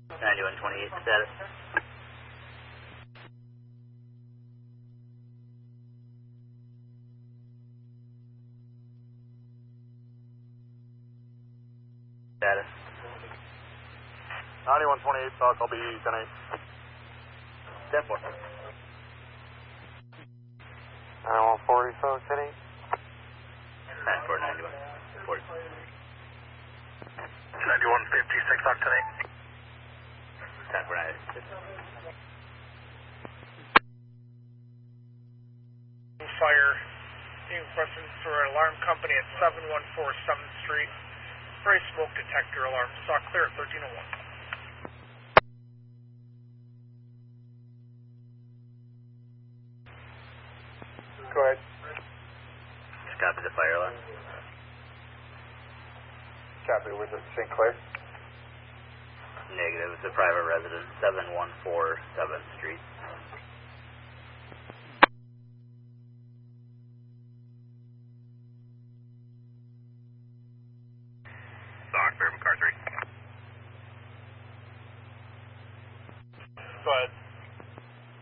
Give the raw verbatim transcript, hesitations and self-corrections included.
ninety-one twenty-eight status. Status. ninety-one twenty-eight South, I'll be ten eight. ten four. ninety-one forty South, ten eight. nine four ninety-one forty. ninety-one fifty-six South, ten eight. ten four ninety-six. Fire being requested for an alarm company at seven one four seventh Street. Spray smoke detector alarm. Saw clear at thirteen oh one. Go ahead. Just copy the fire alarm. Copy, was it Saint Clair? Negative. It's a private residence, seven one four seventh Street. Stock, Fairman Car three. Go ahead.